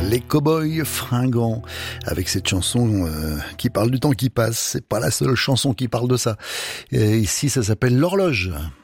les cow-boys fringants, avec cette chanson qui parle du temps qui passe. C'est pas la seule chanson qui parle de ça. Et ici, ça s'appelle l'horloge.